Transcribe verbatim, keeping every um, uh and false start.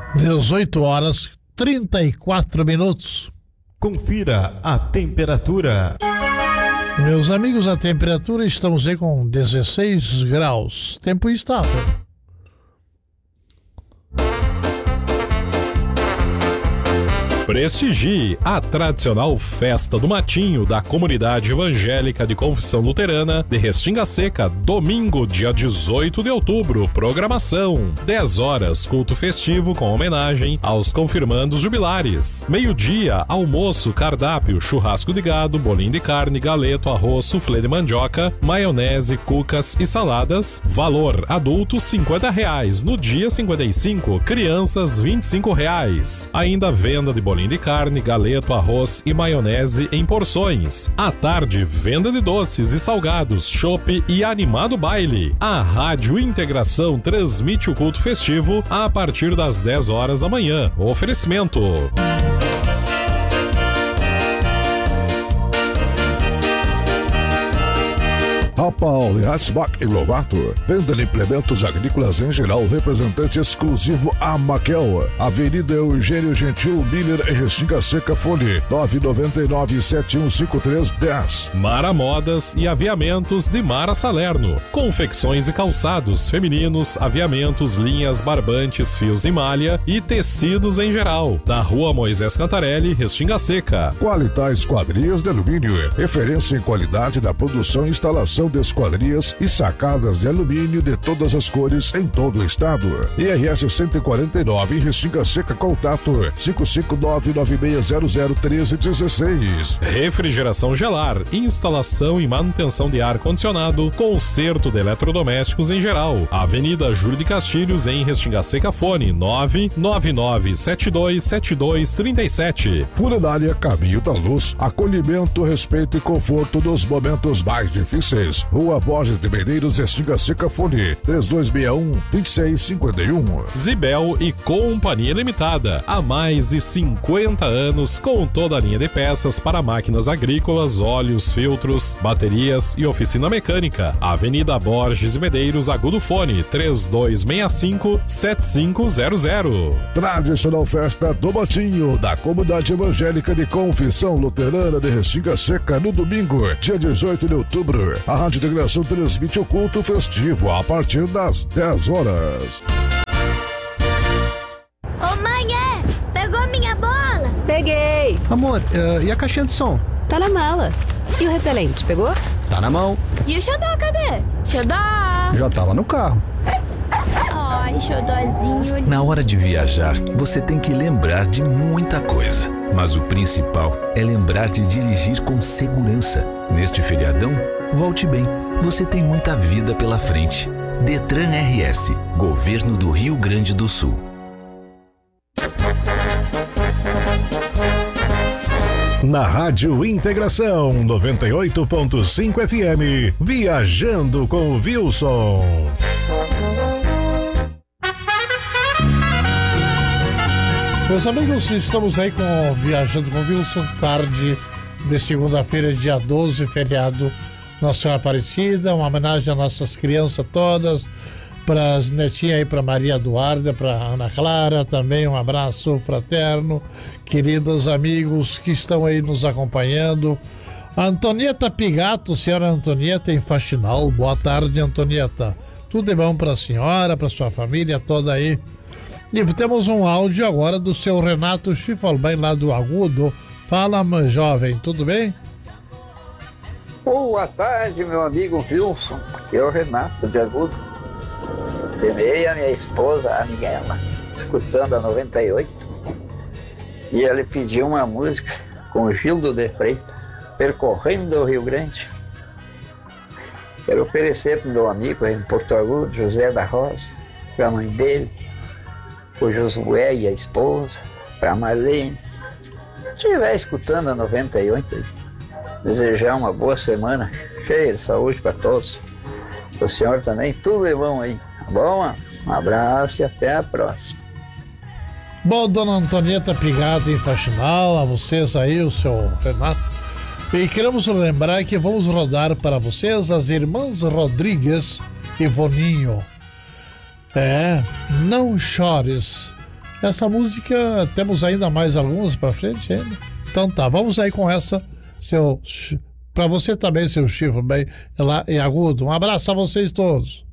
dezoito horas trinta e quatro minutos. Confira a temperatura. Meus amigos, a temperatura estamos aí com dezesseis graus. Tempo estável. Prestigie a tradicional Festa do Matinho da Comunidade Evangélica de Confissão Luterana de Restinga Seca, domingo, dia dezoito de outubro. Programação: dez horas, culto festivo com homenagem aos confirmandos jubilares. Meio-dia, almoço, cardápio, churrasco de gado, bolinho de carne, galeto, arroz, suflê de mandioca, maionese, cucas e saladas. Valor: adultos cinquenta reais, no dia cinquenta e cinco, crianças vinte e cinco reais. Ainda venda de bolinho de carne, galeto, arroz e maionese em porções. À tarde, venda de doces e salgados, chopp e animado baile. A Rádio Integração transmite o culto festivo a partir das dez horas da manhã. Oferecimento: Rapal, Hatzbach e Lobato. Venda de implementos agrícolas em geral. Representante exclusivo Amaquel. Avenida Eugênio Gentil Miller em Restinga Seca. Fone nove nove nove, sete um cinco três, dez. Mara Modas e Aviamentos de Mara Salerno. Confecções e calçados femininos, aviamentos, linhas, barbantes, fios de malha e tecidos em geral. Da Rua Moisés Cantarelli, Restinga Seca. Qualitar Esquadrias de Alumínio. Referência em qualidade da produção e instalação de esquadrias e sacadas de alumínio de todas as cores em todo o estado. I R S cento e quarenta e nove em Restinga Seca. Contato cinco cinco nove, nove seis zero zero, um três um seis. Refrigeração Gelar, instalação e manutenção de ar-condicionado, conserto de eletrodomésticos em geral. Avenida Júlio de Castilhos em Restinga Seca. Fone nove nove nove sete dois sete dois três sete. Funerária Caminho da Luz. Acolhimento, respeito e conforto nos momentos mais difíceis. Rua Borges de Medeiros, Restinga Seca. Fone três dois seis um, dois seis cinco um. Zibel e Companhia Limitada. Há mais de cinquenta anos, com toda a linha de peças para máquinas agrícolas, óleos, filtros, baterias e oficina mecânica. Avenida Borges de Medeiros, Agudo. Fone três dois seis cinco, sete cinco zero zero. Tradicional Festa do Matinho da Comunidade Evangélica de Confissão Luterana de Restinga Seca, no domingo, dia dezoito de outubro. A Rádio Integração transmite o culto festivo a partir das dez horas. Ô mãe, é? Pegou minha bola? Peguei. Amor, uh, e a caixinha de som? Tá na mala. E o repelente, pegou? Tá na mão. E o xodó, cadê? Xodó! Já tá lá no carro. Ai, xodózinho. Na hora de viajar, você tem que lembrar de muita coisa. Mas o principal é lembrar de dirigir com segurança. Neste feriadão, volte bem. Você tem muita vida pela frente. Detran R S, Governo do Rio Grande do Sul. Na Rádio Integração noventa e oito ponto cinco F M, Viajando com o Wilson. Meus amigos, estamos aí com Viajando com o Wilson, tarde de segunda-feira, dia doze, feriado Nossa Senhora Aparecida, uma homenagem às nossas crianças todas, para as netinhas aí, para Maria Eduarda, para Ana Clara, também um abraço fraterno, queridos amigos que estão aí nos acompanhando. A Antonieta Pigato, senhora Antonieta em Faxinal, boa tarde, Antonieta. Tudo de bom para a senhora, para sua família toda aí. E temos um áudio agora do seu Renato Schiffelbein, lá do Agudo. Fala, jovem, tudo bem? Boa tarde, meu amigo Wilson. Aqui é o Renato de Agudo. Terminei a minha esposa, a Miguela, escutando a noventa e oito. E ela pediu uma música com o Gildo de Freitas, Percorrendo o Rio Grande. Quero oferecer para o meu amigo em Porto Agudo, José da Rosa, para a mãe dele, para o Josué e a esposa, para a Marlene. Se estiver escutando a noventa e oito, desejar uma boa semana, cheia de saúde para todos. Para o senhor também, tudo é bom aí, tá bom? Um abraço e até a próxima. Bom, dona Antonieta Pigato em Faxinal, a vocês aí, o seu Renato. E queremos lembrar que vamos rodar para vocês as Irmãs Rodrigues e Voninho. É, Não Chores. Essa música, temos ainda mais algumas pra frente ainda? Então tá, vamos aí com essa, seu... Pra você também, seu Chico, bem lá em agudo. Um abraço a vocês todos.